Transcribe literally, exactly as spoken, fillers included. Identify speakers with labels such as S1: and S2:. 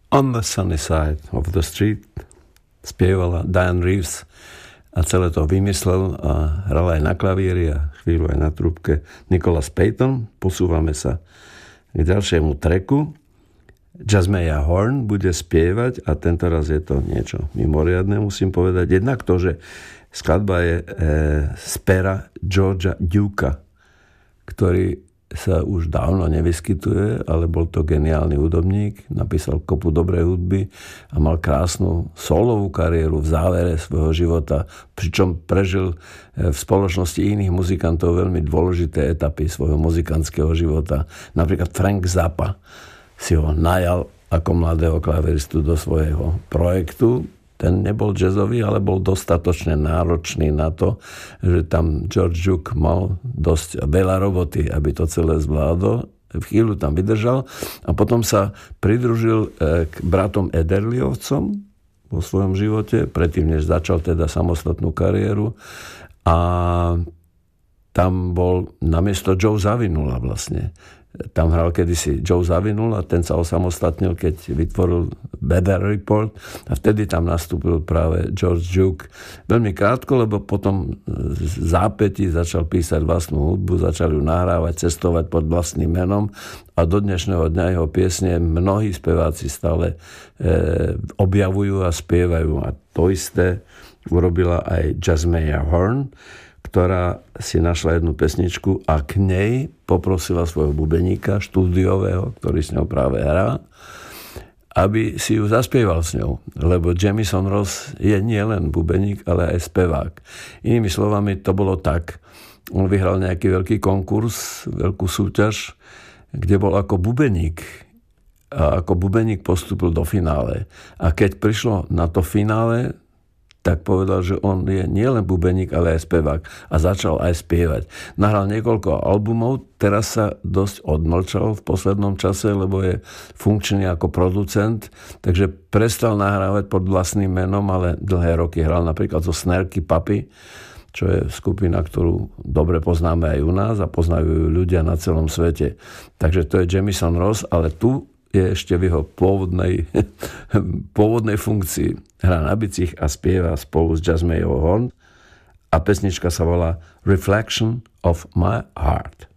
S1: On the Sunny Side of the Street spievala Diane Reeves a celé to vymyslel a hral aj na klavíri a chvíľu aj na trúbke Nicholas Payton. Posúvame sa k ďalšiemu tracku. Jasmea Horn bude spievať a tentoraz je to niečo mimoriadne, musím povedať. Jednak to, že skladba je e, z pera Georgia Dukea, ktorý sa už dávno nevyskytuje, ale bol to geniálny hudobník, napísal kopu dobrej hudby a mal krásnu solovú kariéru v závere svojho života, pričom prežil v spoločnosti iných muzikantov veľmi dôležité etapy svojho muzikantského života. Napríklad Frank Zappa si ho najal ako mladého klaveristu do svojho projektu. Ten nebol jazzový, ale bol dostatočne náročný na to, že tam George Duke mal dosť veľa roboty, aby to celé zvládol. V chvíľu tam vydržal a potom sa pridružil k bratom Ederlyovcom vo svojom živote, predtým, než začal teda samostatnú kariéru. A tam bol namiesto Joe Zawinula vlastne. Tam hral kedysi Joe Zawinul a ten sa osamostatnil, keď vytvoril Weather Report a vtedy tam nastúpil práve George Duke. Veľmi krátko, lebo potom v zápätí začal písať vlastnú hudbu, začal ju nahrávať, cestovať pod vlastným menom a do dnešného dňa jeho piesne mnohí speváci stále e, objavujú a spievajú. A to isté urobila aj Jasmea Horn, ktorá si našla jednu pesničku a k nej poprosila svojho bubeníka štúdiového, ktorý s ňou práve hrá, aby si ju zaspieval s ňou. Lebo Jamison Ross je nie len bubeník, ale aj spevák. Inými slovami, to bolo tak. On vyhral nejaký veľký konkurs, veľkú súťaž, kde bol ako bubeník. A ako bubeník postúpil do finále. A keď prišlo na to finále, tak povedal, že on je nielen bubeník, ale aj spevák. A začal aj spievať. Nahral niekoľko albumov, teraz sa dosť odmlčal v poslednom čase, lebo je funkčný ako producent, takže prestal nahrávať pod vlastným menom, ale dlhé roky hral napríklad zo Snerky Papy, čo je skupina, ktorú dobre poznáme aj u nás a poznajú ju ľudia na celom svete. Takže to je Jamison Ross, ale tu je ešte v jeho pôvodnej, pôvodnej funkcii. Hrá na bicích a spieva spolu s Jasmeou Horn a pesnička sa volá Reflection of My Heart.